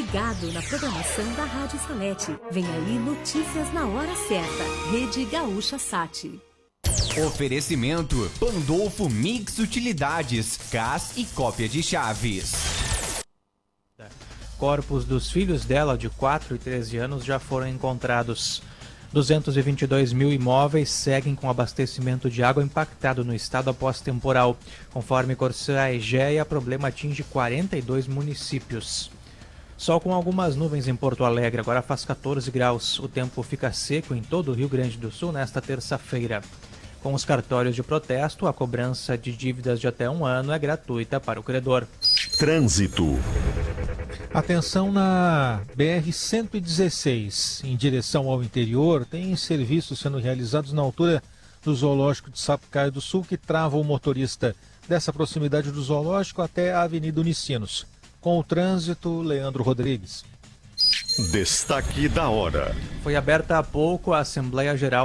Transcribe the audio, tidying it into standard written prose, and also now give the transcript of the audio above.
ligado na programação da Rádio Salete. Vem aí notícias na hora certa. Rede Gaúcha Sat. Oferecimento Pandolfo Mix Utilidades, CAS e cópia de chaves. Corpos dos filhos dela de 4 e 13 anos já foram encontrados. 222 mil imóveis seguem com abastecimento de água impactado no estado após temporal. Conforme Corsã Egea, o problema atinge 42 municípios. Sol com algumas nuvens em Porto Alegre, agora faz 14 graus. O tempo fica seco em todo o Rio Grande do Sul nesta terça-feira. Com os cartórios de protesto, a cobrança de dívidas de até 1 ano é gratuita para o credor. Trânsito. Atenção na BR-116, em direção ao interior, tem serviços sendo realizados na altura do Zoológico de Sapucaia do Sul, que trava o motorista dessa proximidade do Zoológico até a Avenida Unicinos. Com o trânsito, Leandro Rodrigues. Destaque da hora. Foi aberta há pouco a Assembleia Geral